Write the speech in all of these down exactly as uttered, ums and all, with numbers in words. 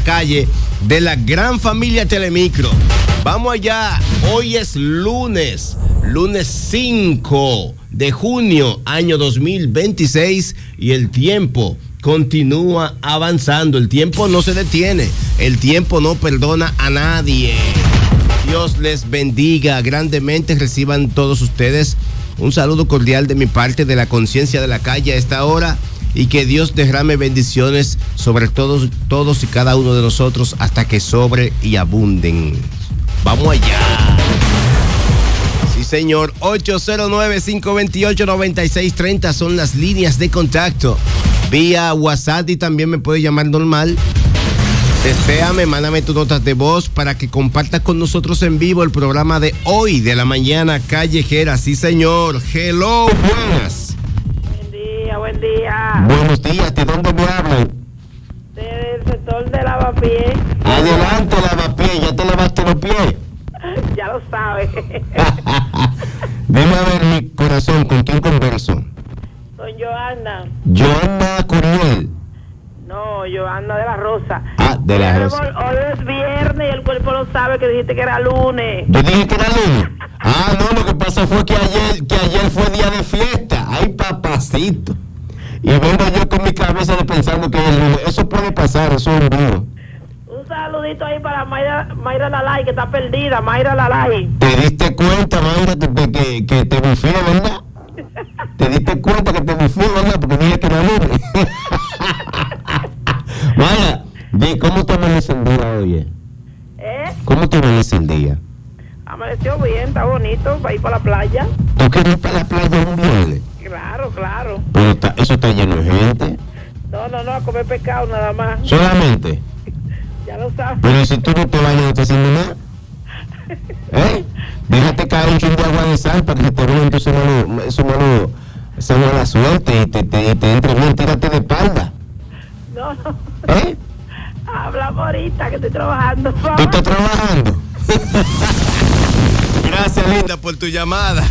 calle de la gran familia Telemicro. Vamos allá, hoy es lunes, lunes cinco de junio, año dos mil veintiséis, y el tiempo continúa avanzando, el tiempo no se detiene, el tiempo no perdona a nadie. Dios les bendiga grandemente, reciban todos ustedes un saludo cordial de mi parte, de la conciencia de la calle a esta hora, y que Dios derrame bendiciones sobre todos, todos y cada uno de nosotros hasta que sobre y abunden. Vamos allá. Sí, señor. ocho cero nueve, cinco dos ocho, nueve seis tres cero son las líneas de contacto. Vía WhatsApp, y también me puede llamar normal. Deséame, mándame tus notas de voz para que compartas con nosotros en vivo el programa de hoy de la mañana callejera. Sí, señor. Hello, buenas. Buen día, buen día. Buenos días, ¿de dónde me hablan? Del sector de lavapiés. Adelante, lavapiés, ¿ya te lavaste los pies? Ya lo sabes. Dime a ver, mi corazón, ¿con quién converso? Con Johanna. Johanna Curiel. No, Johanna de la Rosa. Ah, de la Hoy- Rosa. Hoy es viernes y el cuerpo lo sabe, que dijiste que era lunes. Yo dije que era lunes. Ah, no, lo que pasa fue que ayer, que ayer fue día de fiesta. Ay, papacito. Y vengo yo con mi cabeza de pensando que es el lunes. Eso puede pasar, eso es un vivo. Un saludito ahí para Mayra, Mayra Lalay, que está perdida. Mayra Lalay. ¿Te diste cuenta, Mayra, que, que, que, que te bufié, verdad? ¿Te diste cuenta que te bufié, verdad? Porque dije que era lunes. Mayra, di, ¿cómo te amanece el día hoy? eh? ¿Eh? ¿Cómo te amanece el día? Amaneció bien, está bonito para ir para la playa. ¿Tú quieres ir para la playa un viernes? Claro, claro. Pero está, eso está lleno de gente. No, no, no, a comer pescado nada más. Solamente. Ya lo sabes. Pero si tú no te bañas, no estás haciendo nada. ¿Eh? Déjate caer un chin de agua de sal para que te vean tu mano, eso mano, esa mala suerte y te, te, te entre bien, tírate de espalda. No, no. ¿Eh? Hablamos ahorita que estoy trabajando. ¿Tú estás trabajando? Gracias, linda, por tu llamada.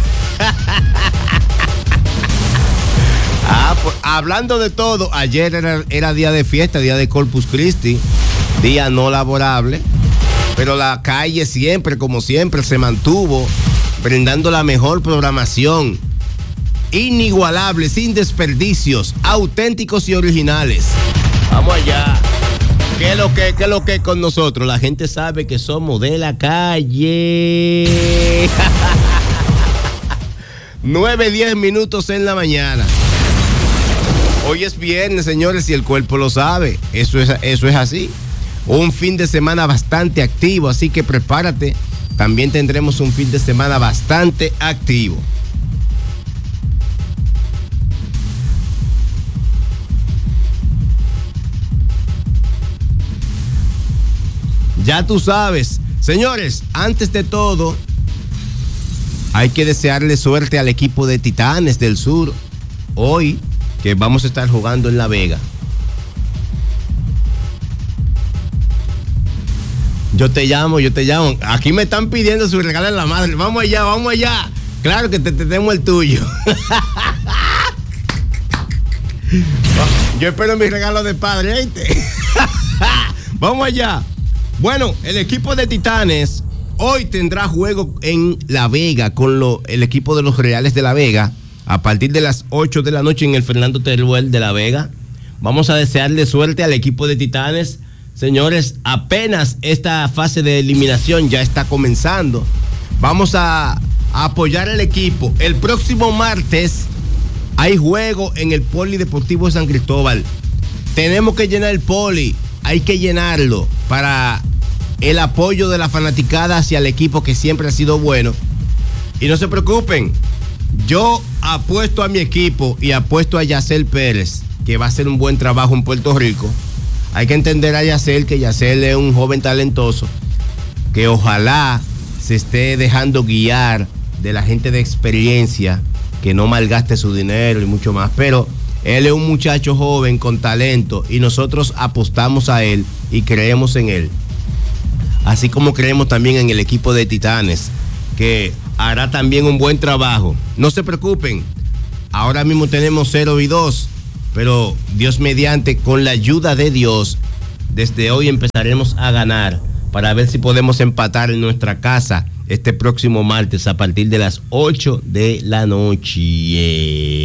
Ah, pues, hablando de todo, ayer era, era día de fiesta, día de Corpus Christi, día no laborable, pero la calle siempre, como siempre, se mantuvo brindando la mejor programación, inigualable, sin desperdicios, auténticos y originales. Vamos allá. ¿Qué es lo que, qué es lo que con nosotros? La gente sabe que somos de la calle. nueve, diez minutos en la mañana. Hoy es viernes, señores, y el cuerpo lo sabe. Eso es, eso es así. Un fin de semana bastante activo, así que prepárate. También tendremos un fin de semana bastante activo. Ya tú sabes. Señores, antes de todo, hay que desearle suerte al equipo de Titanes del Sur. Hoy, que vamos a estar jugando en La Vega. Yo te llamo, yo te llamo. Aquí me están pidiendo su regalo en la madre. Vamos allá, vamos allá. Claro que te tenemos el tuyo. Yo espero mi regalo de padre, ¿oíste? Vamos allá. Bueno, el equipo de Titanes hoy tendrá juego en La Vega con lo, el equipo de los Reales de La Vega a partir de las ocho de la noche en el Fernando Teruel de La Vega. Vamos a desearle suerte al equipo de Titanes. Señores, apenas esta fase de eliminación ya está comenzando. Vamos a, a apoyar al equipo. El próximo martes hay juego en el Polideportivo de San Cristóbal. Tenemos que llenar el poli. Hay que llenarlo para el apoyo de la fanaticada hacia el equipo, que siempre ha sido bueno. Y no se preocupen, yo apuesto a mi equipo y apuesto a Yacel Pérez, que va a hacer un buen trabajo en Puerto Rico. Hay que entender a Yacel, que Yacel es un joven talentoso, que ojalá se esté dejando guiar de la gente de experiencia, que no malgaste su dinero y mucho más. Pero él es un muchacho joven con talento y nosotros apostamos a él y creemos en él. Así como creemos también en el equipo de Titanes, que hará también un buen trabajo. No se preocupen, ahora mismo tenemos cero y dos, pero Dios mediante, con la ayuda de Dios, desde hoy empezaremos a ganar para ver si podemos empatar en nuestra casa este próximo martes a partir de las ocho de la noche.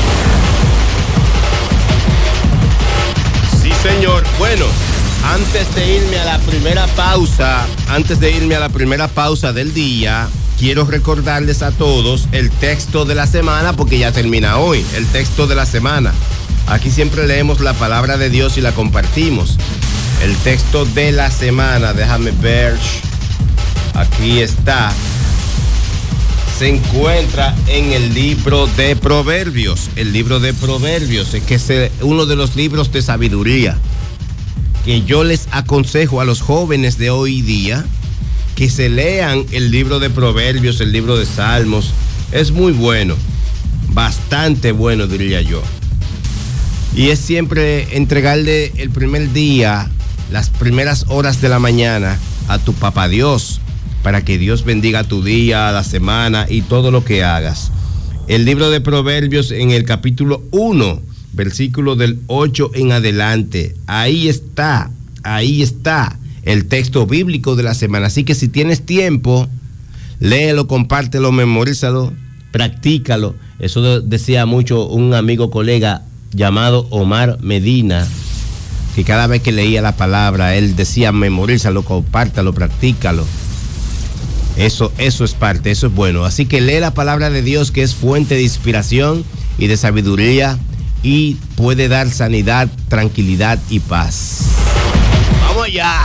Sí, señor. Bueno, antes de irme a la primera pausa, antes de irme a la primera pausa del día, quiero recordarles a todos el texto de la semana, porque ya termina hoy, el texto de la semana. Aquí siempre leemos la palabra de Dios y la compartimos. El texto de la semana, déjame ver, aquí está. Se encuentra en el libro de Proverbios. El libro de Proverbios es que es uno de los libros de sabiduría que yo les aconsejo a los jóvenes de hoy día que se lean el libro de Proverbios, el libro de Salmos. Es muy bueno, bastante bueno, diría yo. Y es siempre entregarle el primer día, las primeras horas de la mañana a tu papá Dios, para que Dios bendiga tu día, la semana y todo lo que hagas. El libro de Proverbios en el capítulo uno, versículo del ocho en adelante. Ahí está, ahí está el texto bíblico de la semana. Así que si tienes tiempo, léelo, compártelo, memorízalo, practícalo. Eso decía mucho un amigo colega llamado Omar Medina, que cada vez que leía la palabra, él decía memorízalo, compártalo, practícalo. Eso, eso es parte, eso es bueno. Así que lee la palabra de Dios, que es fuente de inspiración y de sabiduría y puede dar sanidad, tranquilidad y paz. ¡Vamos allá!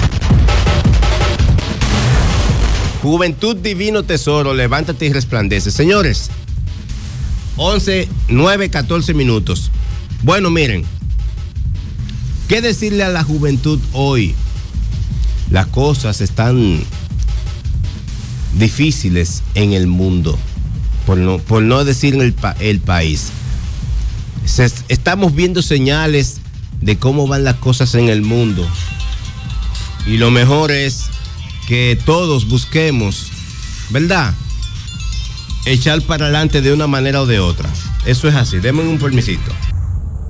Juventud Divino Tesoro, levántate y resplandece. Señores, once, nueve, catorce minutos. Bueno, miren, ¿qué decirle a la juventud hoy? Las cosas están difíciles en el mundo, por no, por no decir en el, pa- el país. Se, estamos viendo señales de cómo van las cosas en el mundo. Y lo mejor es que todos busquemos, ¿verdad?, echar para adelante de una manera o de otra. Eso es así. Denme un permisito.